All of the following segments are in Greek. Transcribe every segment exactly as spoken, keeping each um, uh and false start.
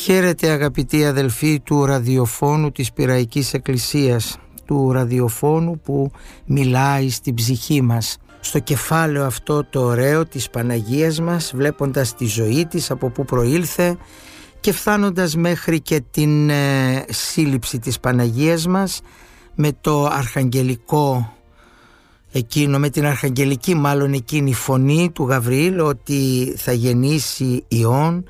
Χαίρετε αγαπητοί αδελφοί του ραδιοφώνου της Πειραϊκής Εκκλησίας, του ραδιοφώνου που μιλάει στην ψυχή μας. Στο κεφάλαιο αυτό το ωραίο της Παναγίας μας, βλέποντας τη ζωή της, από που προήλθε και φτάνοντας μέχρι και την ε, σύλληψη της Παναγίας μας με το αρχαγγελικό εκείνο, με την αρχαγγελική μάλλον εκείνη φωνή του Γαβριήλ ότι θα γεννήσει Υιόν.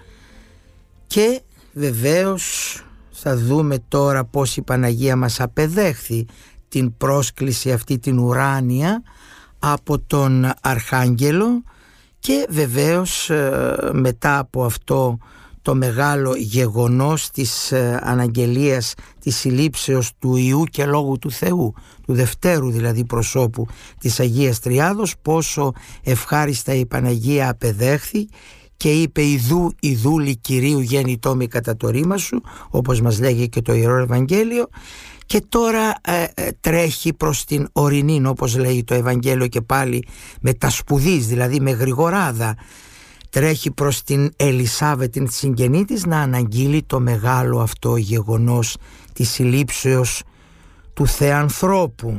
Και βεβαίως θα δούμε τώρα πως η Παναγία μας απεδέχθη την πρόσκληση αυτή την ουράνια από τον Αρχάγγελο και βεβαίως μετά από αυτό το μεγάλο γεγονός της αναγγελίας της συλλήψεως του Υιού και Λόγου του Θεού, του δευτέρου δηλαδή προσώπου της Αγίας Τριάδος, πόσο ευχάριστα η Παναγία απεδέχθη και είπε «Ιδού, ιδούλη Κυρίου γέννητό μη κατά το ρήμα σου», όπως μας λέγει και το Ιερό Ευαγγέλιο, και τώρα ε, ε, τρέχει προς την ορεινήν, όπως λέει το Ευαγγέλιο και πάλι με τα σπουδής, δηλαδή με γρηγοράδα, τρέχει προς την Ελισάβετ την συγγενή της να αναγγείλει το μεγάλο αυτό γεγονός της συλλήψεως του Θεανθρώπου.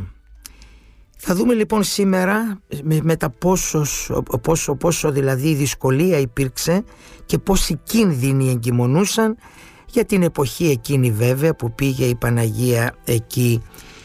Θα δούμε λοιπόν σήμερα με, με τα πόσος, πόσο, πόσο δηλαδή δυσκολία υπήρξε και πόσοι κίνδυνοι εγκυμονούσαν για την εποχή εκείνη βέβαια που πήγε η Παναγία εκεί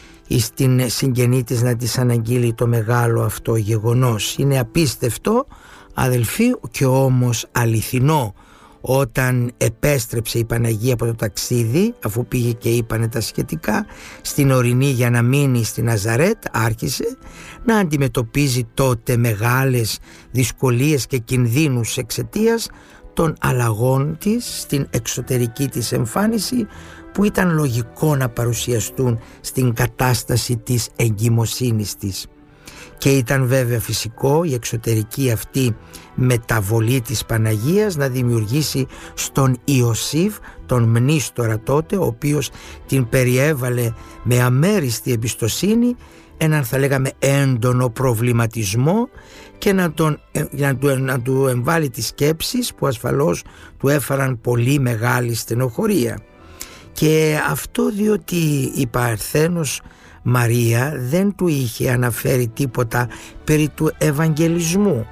στην συγγενή της να της αναγγείλει το μεγάλο αυτό γεγονός. Είναι απίστευτο αδελφοί και όμως αληθινό. Όταν επέστρεψε η Παναγία από το ταξίδι, αφού πήγε και είπανε τα σχετικά, στην ορεινή για να μείνει στη Ναζαρέτ, άρχισε να αντιμετωπίζει τότε μεγάλες δυσκολίες και κινδύνους εξαιτίας των αλλαγών της στην εξωτερική της εμφάνιση, που ήταν λογικό να παρουσιαστούν στην κατάσταση της εγκυμοσύνης της. Και ήταν βέβαια φυσικό η εξωτερική αυτή μεταβολή της Παναγίας να δημιουργήσει στον Ιωσήφ, τον μνήστορα τότε, ο οποίος την περιέβαλε με αμέριστη εμπιστοσύνη, έναν θα λέγαμε έντονο προβληματισμό και να, τον, να, του, να του εμβάλει τις σκέψεις που ασφαλώς του έφεραν πολύ μεγάλη στενοχωρία. Και αυτό διότι η Παρθένος Μαρία δεν του είχε αναφέρει τίποτα περί του Ευαγγελισμού,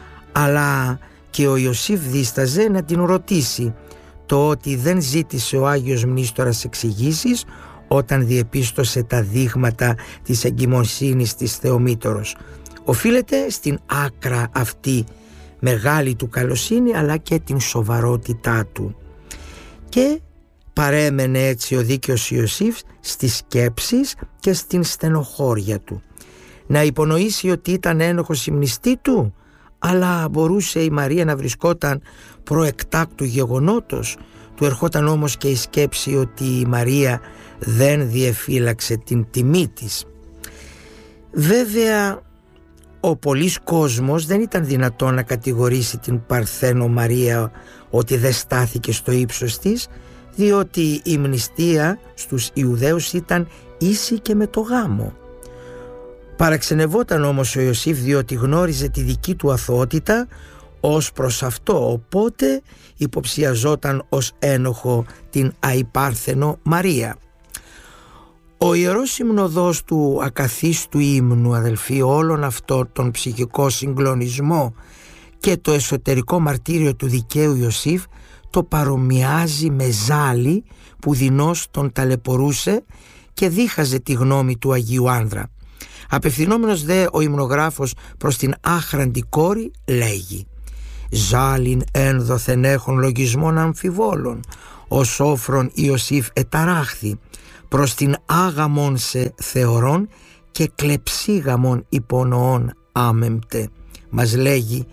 αλλά και ο Ιωσήφ δίσταζε να την ρωτήσει. Το ότι δεν ζήτησε ο Άγιος Μνήστορας εξηγήσεις όταν διεπίστωσε τα δείγματα της εγκυμοσύνης της Θεομήτωρος οφείλεται στην άκρα αυτή μεγάλη του καλοσύνη, αλλά και την σοβαρότητά του. Και παρέμενε έτσι ο δίκαιος Ιωσήφ στις σκέψεις και στην στενοχώρια του. Να υπονοήσει ότι ήταν ένοχος η μνηστή του, αλλά μπορούσε η Μαρία να βρισκόταν προεκτάκτου γεγονότος. Του ερχόταν όμως και η σκέψη ότι η Μαρία δεν διεφύλαξε την τιμή της. Βέβαια ο πολύς κόσμος δεν ήταν δυνατόν να κατηγορήσει την Παρθένο Μαρία ότι δεν στάθηκε στο ύψος της, διότι η μνηστία στους Ιουδαίους ήταν ίση και με το γάμο. Παραξενευόταν όμως ο Ιωσήφ διότι γνώριζε τη δική του αθωότητα ως προς αυτό, οπότε υποψιαζόταν ως ένοχο την αϊπάρθενο Μαρία. Ο Ιερός Υμνοδός του ακαθίστου ύμνου, αδελφοί, όλον αυτό τον ψυχικό συγκλονισμό και το εσωτερικό μαρτύριο του δικαίου Ιωσήφ το παρομοιάζει με ζάλι που δεινώς τον ταλαιπωρούσε και δίχαζε τη γνώμη του Αγίου Άνδρα. Απευθυνόμενος δε ο υμνογράφος προς την άχραντη κόρη λέγει «Ζάλιν ένδοθεν έχων λογισμών αμφιβόλων, ο σόφρον Ιωσήφ εταράχθη, προς την άγαμον σε θεωρών και κλεψίγαμον υπονοών άμεμπτε». Μας λέγει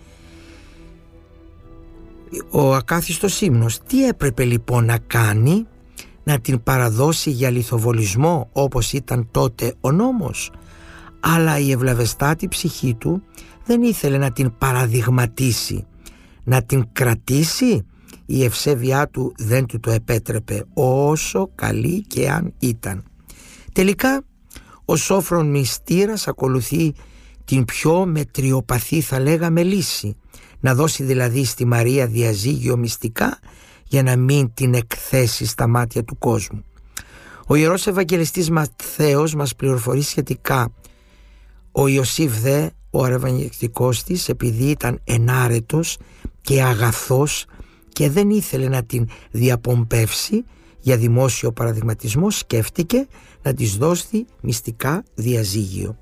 ο ακάθιστος ύμνος. Τι έπρεπε λοιπόν να κάνει? Να την παραδώσει για λιθοβολισμό όπως ήταν τότε ο νόμος? Αλλά η ευλαβεστάτη ψυχή του δεν ήθελε να την παραδειγματίσει, να την κρατήσει. Η ευσέβειά του δεν του το επέτρεπε, όσο καλή και αν ήταν. Τελικά ο σόφρον μυστήρας ακολουθεί την πιο μετριοπαθή θα λέγαμε λύση, να δώσει δηλαδή στη Μαρία διαζύγιο μυστικά για να μην την εκθέσει στα μάτια του κόσμου. Ο Ιερός Ευαγγελιστής Ματθαίος μας πληροφορεί σχετικά. Ο Ιωσήφ δε, ο αραβανιεκτικός της, επειδή ήταν ενάρετος και αγαθός και δεν ήθελε να την διαπομπεύσει για δημόσιο παραδειγματισμό, σκέφτηκε να της δώσει μυστικά διαζύγιο.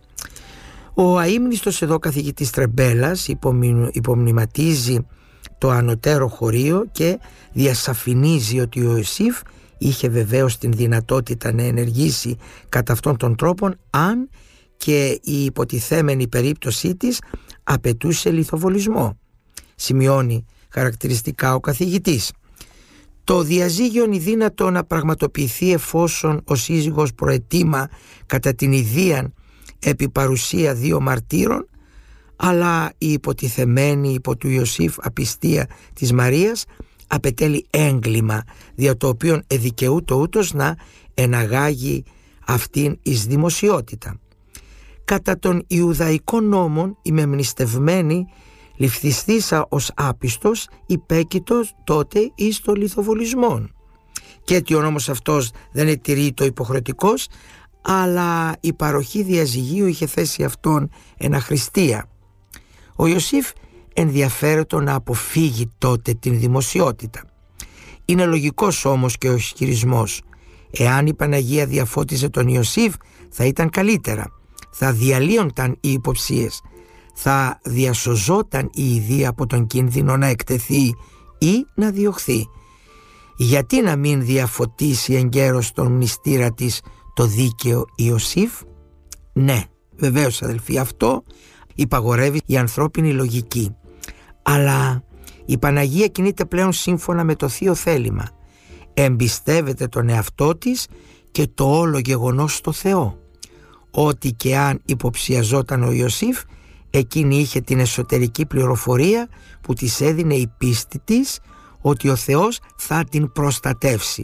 Ο αείμνηστος εδώ καθηγητής Τρεμπέλας υπομνηματίζει το ανωτέρω χωρίο και διασαφηνίζει ότι ο Ιωσήφ είχε βεβαίως την δυνατότητα να ενεργήσει κατά αυτόν τον τρόπο αν και η υποτιθέμενη περίπτωσή της απαιτούσε λιθοβολισμό. Σημειώνει χαρακτηριστικά ο καθηγητής. Το διαζύγιο είναι δύνατο να πραγματοποιηθεί εφόσον ο σύζυγος προετοίμα κατά την ιδίαν επί παρουσία δύο μαρτύρων, αλλά η υποτιθεμένη υπό του Ιωσήφ απιστία της Μαρίας απαιτέλει έγκλημα, δια το οποίον εδικαιούτο ούτως να εναγάγει αυτήν εις δημοσιότητα. Κατά των Ιουδαϊκών νόμων η μεμνηστευμένη ληφθιστήσα ως άπιστος υπέκειτος τότε εις το λιθοβολισμόν. Και ότι ο νόμος αυτός δεν ετηρεί το υποχρεωτικός, αλλά η παροχή διαζυγίου είχε θέσει αυτόν εν αχρηστία. Ο Ιωσήφ ενδιαφέρεται να αποφύγει τότε την δημοσιότητα. Είναι λογικός όμως και ο ισχυρισμός. Εάν η Παναγία διαφώτιζε τον Ιωσήφ θα ήταν καλύτερα, θα διαλύονταν οι υποψίες, θα διασωζόταν η ιδία από τον κίνδυνο να εκτεθεί ή να διωχθεί. Γιατί να μην διαφωτίσει εγκαίρως τον μνηστήρα της το δίκαιο Ιωσήφ? Ναι, βεβαίως αδελφοί, αυτό υπαγορεύει η ανθρώπινη λογική. Αλλά η Παναγία κινείται πλέον σύμφωνα με το θείο θέλημα. Εμπιστεύεται τον εαυτό της και το όλο γεγονός στο Θεό. Ό,τι και αν υποψιαζόταν ο Ιωσήφ, εκείνη είχε την εσωτερική πληροφορία που της έδινε η πίστη της ότι ο Θεός θα την προστατεύσει.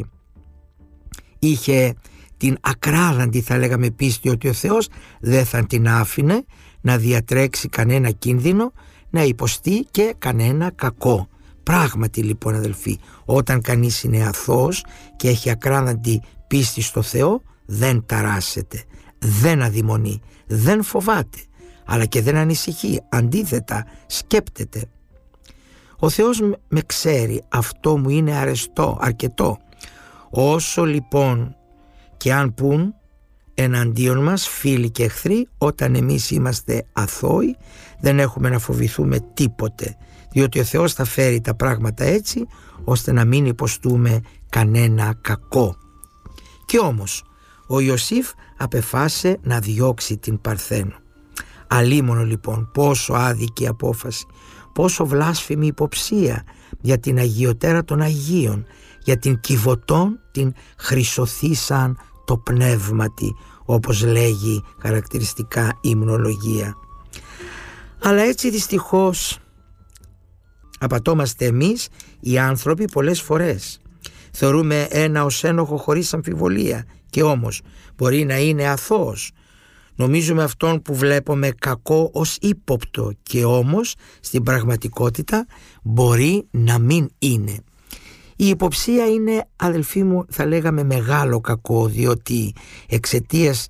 Είχε την ακράδαντη, θα λέγαμε, πίστη ότι ο Θεός δεν θα την άφηνε να διατρέξει κανένα κίνδυνο, να υποστεί και κανένα κακό. Πράγματι λοιπόν αδελφοί, όταν κανείς είναι αθώος και έχει ακράδαντη πίστη στο Θεό, δεν ταράσσεται, δεν αδειμονεί, δεν φοβάται, αλλά και δεν ανησυχεί. Αντίθετα σκέπτεται. Ο Θεός με ξέρει, αυτό μου είναι αρεστό, αρκετό. Όσο λοιπόν και αν πουν εναντίον μας φίλοι και εχθροί, όταν εμείς είμαστε αθώοι δεν έχουμε να φοβηθούμε τίποτε, διότι ο Θεός θα φέρει τα πράγματα έτσι ώστε να μην υποστούμε κανένα κακό. Και όμως ο Ιωσήφ απεφάσισε να διώξει την Παρθένο. Αλίμονο λοιπόν πόσο άδικη απόφαση, πόσο βλάσφημη υποψία για την Αγιωτέρα των Αγίων, για την Κιβωτών την χρυσοθήσαν το πνεύματι, όπως λέγει χαρακτηριστικά η υμνολογία. Αλλά έτσι δυστυχώς απατώμαστε εμείς οι άνθρωποι πολλές φορές. Θεωρούμε ένα ως ένοχο χωρίς αμφιβολία και όμως μπορεί να είναι αθώος. Νομίζουμε αυτόν που βλέπουμε κακό ως ύποπτο και όμως στην πραγματικότητα μπορεί να μην είναι. Η υποψία είναι, αδελφοί μου, θα λέγαμε μεγάλο κακό, διότι εξαιτίας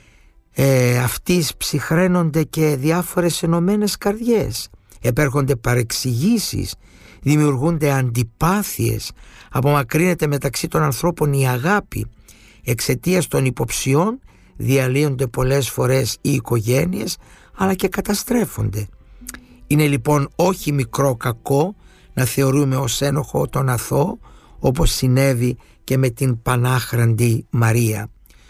ε, αυτής ψυχραίνονται και διάφορες ενωμένες καρδιές, επέρχονται παρεξηγήσεις, δημιουργούνται αντιπάθειες, απομακρύνεται μεταξύ των ανθρώπων η αγάπη. Εξαιτίας των υποψιών διαλύονται πολλές φορές οι οικογένειες, αλλά και καταστρέφονται. Είναι λοιπόν όχι μικρό κακό να θεωρούμε ως ένοχο τον αθώο, όπως συνέβη και με την πανάχραντη Μαρία.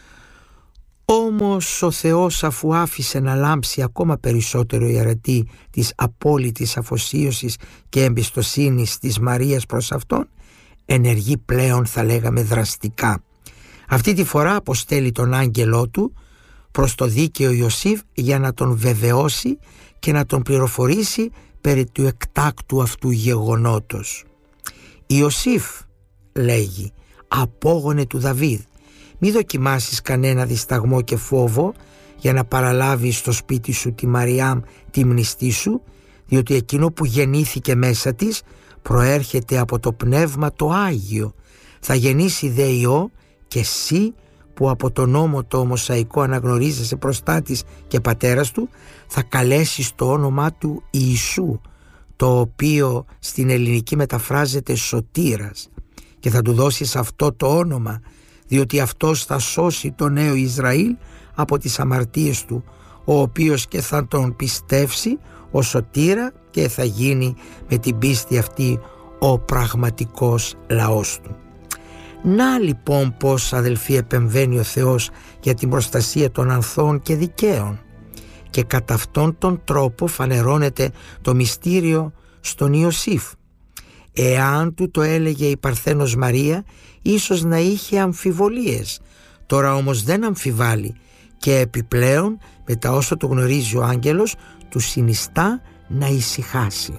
Όμως ο Θεός, αφού άφησε να λάμψει ακόμα περισσότερο η αρετή της απόλυτης αφοσίωσης και εμπιστοσύνης της Μαρίας προς Αυτόν, ενεργεί πλέον, θα λέγαμε, δραστικά. Αυτή τη φορά αποστέλει τον άγγελό του προς το δίκαιο Ιωσήφ για να τον βεβαιώσει και να τον πληροφορήσει περί του εκτάκτου αυτού γεγονότος. «Ιωσήφ», λέγει, «απόγονε του Δαβίδ, μη δοκιμάσεις κανένα δισταγμό και φόβο για να παραλάβεις στο σπίτι σου τη Μαριάμ τη μνηστή σου, διότι εκείνο που γεννήθηκε μέσα της προέρχεται από το Πνεύμα το Άγιο. Θα γεννήσει δε Υιό, και εσύ που από τον νόμο το Μωσαϊκό αναγνωρίζεσαι προστάτης και πατέρας του, θα καλέσεις το όνομά του Ιησού, το οποίο στην ελληνική μεταφράζεται σωτήρας, και θα του δώσεις αυτό το όνομα, διότι αυτός θα σώσει το νέο Ισραήλ από τις αμαρτίες του, ο οποίος και θα τον πιστεύσει ο σωτήρα και θα γίνει με την πίστη αυτή ο πραγματικός λαός του. Να λοιπόν πως, αδελφοί, επεμβαίνει ο Θεός για την προστασία των ανθώων και δικαίων, και κατά αυτόν τον τρόπο φανερώνεται το μυστήριο στον Ιωσήφ. Εάν του το έλεγε η Παρθένος Μαρία, ίσως να είχε αμφιβολίες. Τώρα όμως δεν αμφιβάλλει, και επιπλέον μετά όσο το γνωρίζει ο άγγελος, του συνιστά να ησυχάσει.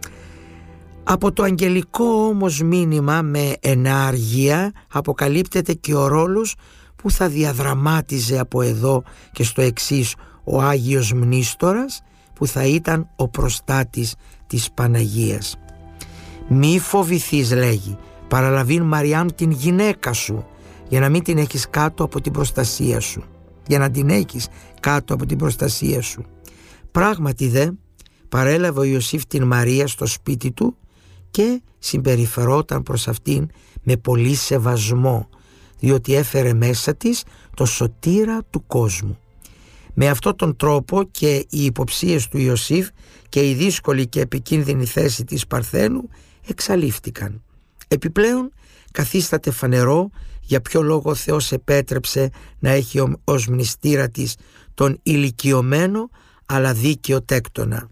Από το αγγελικό όμως μήνυμα με ενάργεια αποκαλύπτεται και ο ρόλος που θα διαδραμάτιζε από εδώ και στο εξής ο Άγιος Μνήστορας, που θα ήταν ο προστάτης της Παναγίας. «Μη φοβηθείς», λέγει, «παραλαβήν Μαριάμ την γυναίκα σου, για να μην την έχεις κάτω από την προστασία σου, για να την έχεις κάτω από την προστασία σου». Πράγματι δε παρέλαβε ο Ιωσήφ την Μαρία στο σπίτι του και συμπεριφερόταν προς αυτήν με πολύ σεβασμό, διότι έφερε μέσα της το σωτήρα του κόσμου. Με αυτόν τον τρόπο και οι υποψίες του Ιωσήφ και η δύσκολη και επικίνδυνη θέση της Παρθένου εξαλείφθηκαν. Επιπλέον καθίσταται φανερό για ποιο λόγο ο Θεός επέτρεψε να έχει ως μνηστήρα της τον ηλικιωμένο αλλά δίκαιο τέκτονα.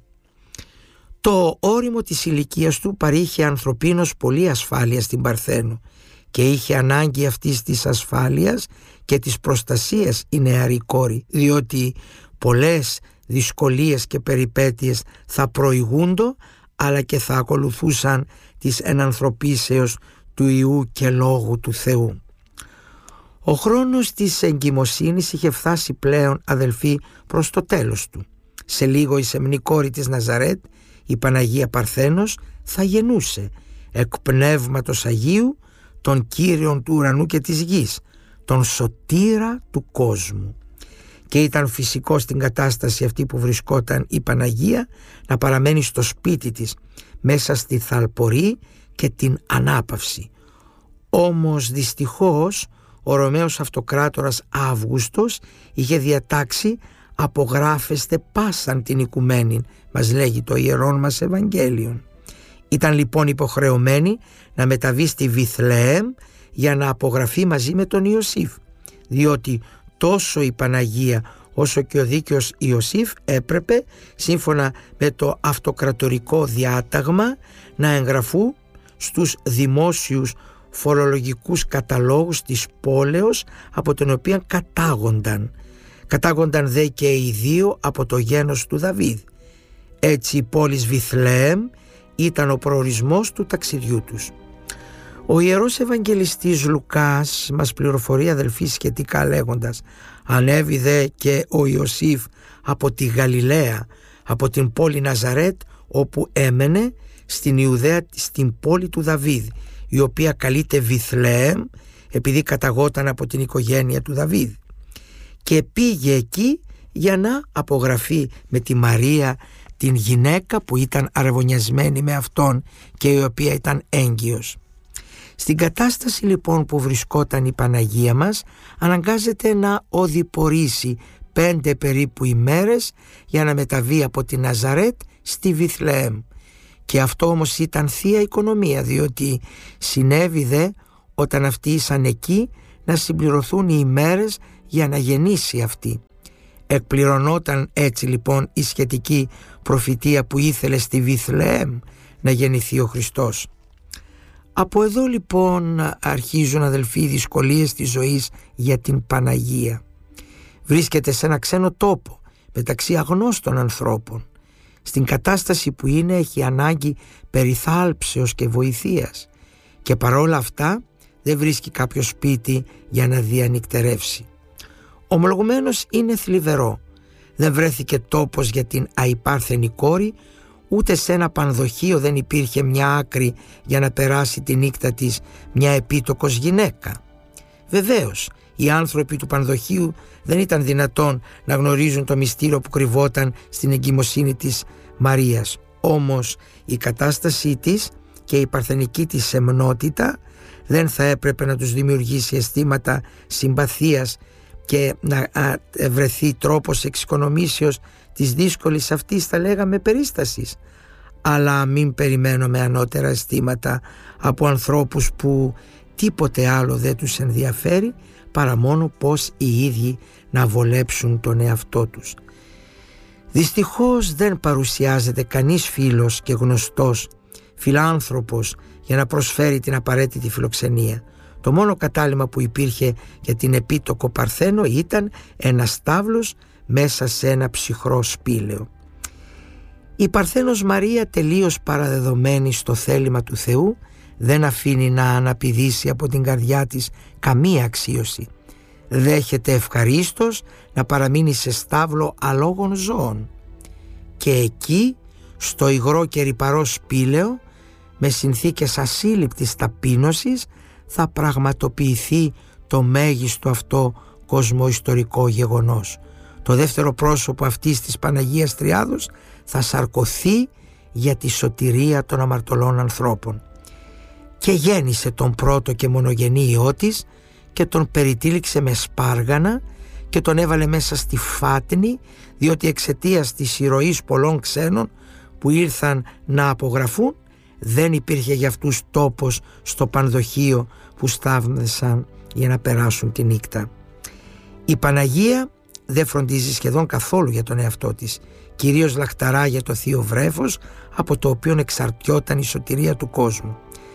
Το όριμο της ηλικίας του παρήχε ανθρωπίνως πολύ ασφάλεια στην Παρθένου, και είχε ανάγκη αυτής της ασφάλειας και της προστασίας η νεαρή κόρη, διότι πολλές δυσκολίες και περιπέτειες θα προηγούντο, αλλά και θα ακολουθούσαν της ενανθρωπίσεως του Υιού και Λόγου του Θεού. Ο χρόνος της εγκυμοσύνης είχε φτάσει πλέον, αδελφοί, προς το τέλος του. Σε λίγο η σεμνή κόρη της Ναζαρέτ, η Παναγία Παρθένος, θα γεννούσε εκ Πνεύματος Αγίου τον Κύριον του ουρανού και της γης, τον σωτήρα του κόσμου. Και ήταν φυσικό στην κατάσταση αυτή που βρισκόταν η Παναγία να παραμένει στο σπίτι της, μέσα στη θαλπορή και την ανάπαυση. Όμως δυστυχώς ο Ρωμαίος Αυτοκράτορας Αύγουστος είχε διατάξει «απογράφεστε πάσαν την οικουμένη», μας λέγει το Ιερόν μας Ευαγγέλιον. Ήταν λοιπόν υποχρεωμένη να μεταβεί στη Βιθλεέμ για να απογραφεί μαζί με τον Ιωσήφ, διότι τόσο η Παναγία όσο και ο δίκαιος Ιωσήφ έπρεπε, σύμφωνα με το αυτοκρατορικό διάταγμα, να εγγραφούν στους δημόσιους φορολογικούς καταλόγους της πόλεως από τον οποίο κατάγονταν. Κατάγονταν δε και οι δύο από το γένος του Δαβίδ. Έτσι η πόλης Βιθλεέμ ήταν ο προορισμός του ταξιδιού τους. Ο Ιερός Ευαγγελιστής Λουκάς μας πληροφορεί, αδελφοί, σχετικά λέγοντας: «Ανέβη δε και ο Ιωσήφ από τη Γαλιλαία, από την πόλη Ναζαρέτ, όπου έμενε, στην Ιουδαία, στην πόλη του Δαβίδ, η οποία καλείται Βιθλεέμ, επειδή καταγόταν από την οικογένεια του Δαβίδ. Και πήγε εκεί για να απογραφεί με τη Μαρία, την γυναίκα που ήταν αραβωνιασμένη με αυτόν και η οποία ήταν έγκυος». Στην κατάσταση λοιπόν που βρισκόταν η Παναγία μας, αναγκάζεται να οδηπορήσει πέντε περίπου ημέρες για να μεταβεί από τη Ναζαρέτ στη Βιθλεέμ. Και αυτό όμως ήταν θεία οικονομία, διότι συνέβη δε όταν αυτοί ήσαν εκεί να συμπληρωθούν οι ημέρες για να γεννήσει αυτή. Εκπληρωνόταν έτσι λοιπόν η σχετική προφητεία που ήθελε στη Βιθλεέμ να γεννηθεί ο Χριστός. Από εδώ λοιπόν αρχίζουν, αδελφοί, οι δυσκολίες της ζωής για την Παναγία. Βρίσκεται σε ένα ξένο τόπο μεταξύ αγνώστων ανθρώπων. Στην κατάσταση που είναι έχει ανάγκη περιθάλψεως και βοηθείας, και παρόλα αυτά δεν βρίσκει κάποιο σπίτι για να διανυκτερεύσει. Ομολογουμένως είναι θλιβερό. Δεν βρέθηκε τόπος για την αϊπάρθενη κόρη, Ούτε σε ένα πανδοχείο δεν υπήρχε μια άκρη για να περάσει τη νύχτα της μια επίτοκος γυναίκα. Βεβαίως, οι άνθρωποι του πανδοχείου δεν ήταν δυνατόν να γνωρίζουν το μυστήριο που κρυβόταν στην εγκυμοσύνη της Μαρίας. Όμως η κατάστασή της και η παρθενική της σεμνότητα δεν θα έπρεπε να τους δημιουργήσει αισθήματα συμπαθίας και να βρεθεί τρόπος εξοικονομήσεως της δύσκολης αυτής, θα λέγαμε, περίστασης. Αλλά μην περιμένουμε ανώτερα αισθήματα από ανθρώπους που τίποτε άλλο δεν τους ενδιαφέρει παρά μόνο πως οι ίδιοι να βολέψουν τον εαυτό τους. Δυστυχώς δεν παρουσιάζεται κανείς φίλος και γνωστός φιλάνθρωπος για να προσφέρει την απαραίτητη φιλοξενία. Το μόνο κατάλημα που υπήρχε για την επίτοκο Παρθένο ήταν ένα στάβλος μέσα σε ένα ψυχρό σπήλαιο. Η Παρθένος Μαρία, τελείως παραδεδομένη στο θέλημα του Θεού, δεν αφήνει να αναπηδήσει από την καρδιά της καμία αξίωση. Δέχεται ευχαρίστως να παραμείνει σε στάβλο αλόγων ζώων. Και εκεί, στο υγρό και ρυπαρό σπήλαιο, με συνθήκες ασύλληπτης ταπείνωσης, θα πραγματοποιηθεί το μέγιστο αυτό κοσμοϊστορικό γεγονός. Το δεύτερο πρόσωπο αυτής της Παναγίας Τριάδος θα σαρκωθεί για τη σωτηρία των αμαρτωλών ανθρώπων. Και γέννησε τον πρώτο και μονογενή Υιό της και τον περιτύλιξε με σπάργανα και τον έβαλε μέσα στη φάτνη, διότι εξαιτίας της ηρωής πολλών ξένων που ήρθαν να απογραφούν, δεν υπήρχε για αυτούς τόπος στο πανδοχείο που στάθμεσαν για να περάσουν τη νύχτα. Η Παναγία δεν φροντίζει σχεδόν καθόλου για τον εαυτό της, κυρίως λαχταρά για το θείο βρέφος από το οποίο εξαρτιόταν η σωτηρία του κόσμου.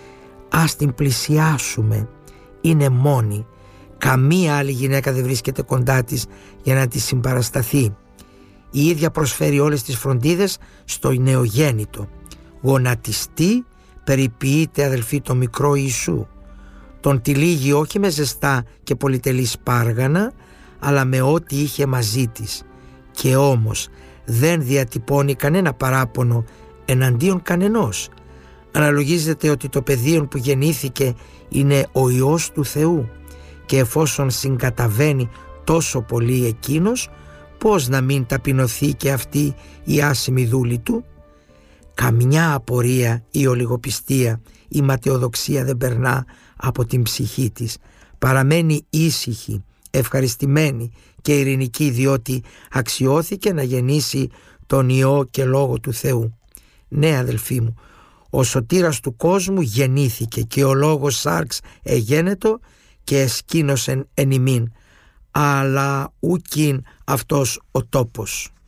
Ας την πλησιάσουμε, είναι μόνη, καμία άλλη γυναίκα δεν βρίσκεται κοντά της για να της συμπαρασταθεί. Η ίδια προσφέρει όλες τις φροντίδες στο νεογέννητο. Γονατιστή περιποιείται, αδελφοί, το μικρό Ιησού. Τον τυλίγει όχι με ζεστά και πολυτελή σπάργανα, αλλά με ό,τι είχε μαζί της. Και όμως δεν διατυπώνει κανένα παράπονο εναντίον κανενός. Αναλογίζεται ότι το παιδίον που γεννήθηκε είναι ο Υιός του Θεού, και εφόσον συγκαταβαίνει τόσο πολύ εκείνος, πώς να μην ταπεινωθεί και αυτή η άσημη δούλη του? Καμιά απορία ή ολιγοπιστία ή ματαιοδοξία δεν περνά από την ψυχή της. Παραμένει ήσυχη, ευχαριστημένη και ειρηνική, διότι αξιώθηκε να γεννήσει τον Υιό και Λόγο του Θεού. Ναι, αδελφοί μου, ο σωτήρας του κόσμου γεννήθηκε και ο Λόγος σάρξ εγένετο και εσκήνωσεν εν ημίν, αλλά ουκίν αυτός ο τόπος.